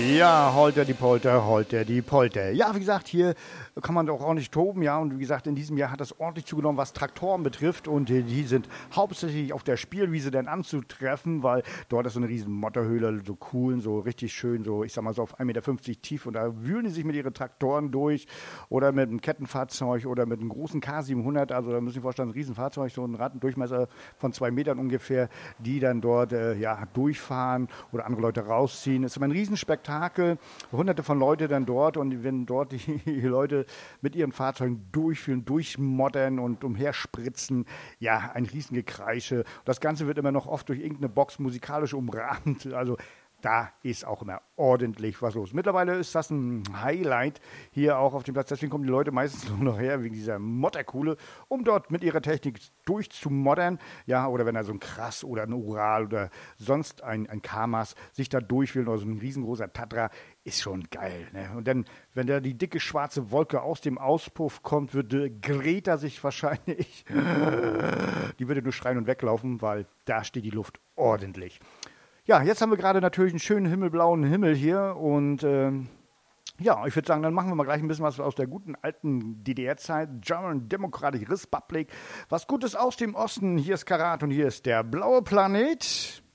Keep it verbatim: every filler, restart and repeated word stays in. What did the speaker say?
Ja, Holter die Polter, Holter die Polter. Ja, wie gesagt, hier kann man doch ordentlich toben, ja. Und wie gesagt, in diesem Jahr hat das ordentlich zugenommen, was Traktoren betrifft. Und äh, die sind hauptsächlich auf der Spielwiese dann anzutreffen, weil dort ist so eine riesen Motterhöhle, so cool, so richtig schön, so ich sag mal so auf ein Meter fünfzig tief. Und da wühlen die sich mit ihren Traktoren durch oder mit einem Kettenfahrzeug oder mit einem großen K siebenhundert. Also da müssen Sie sich vorstellen, ein Riesenfahrzeug, so ein Rattendurchmesser von zwei Metern ungefähr, die dann dort äh, ja, durchfahren oder andere Leute rausziehen. Es ist immer ein Riesenspektakel, hunderte von Leuten dann dort und wenn dort die, die Leute mit ihren Fahrzeugen durchführen, durchmoddern und umherspritzen, ja, ein Riesengekreische. Das Ganze wird immer noch oft durch irgendeine Box musikalisch umrahmt, also da ist auch immer ordentlich was los. Mittlerweile ist das ein Highlight hier auch auf dem Platz. Deswegen kommen die Leute meistens nur noch her wegen dieser Modderkuhle, um dort mit ihrer Technik durchzumoddern. Ja, oder wenn da so ein Krass oder ein Ural oder sonst ein, ein Kamas sich da durchwählen oder so ein riesengroßer Tatra, ist schon geil. Ne? Und dann, wenn da die dicke schwarze Wolke aus dem Auspuff kommt, würde Greta sich wahrscheinlich, die würde nur schreien und weglaufen, weil da steht die Luft ordentlich. Ja, jetzt haben wir gerade natürlich einen schönen himmelblauen Himmel hier und ähm, ja, ich würde sagen, dann machen wir mal gleich ein bisschen was aus der guten alten D D R-Zeit, German Democratic Republic. Was Gutes aus dem Osten, hier ist Karat und hier ist der blaue Planet.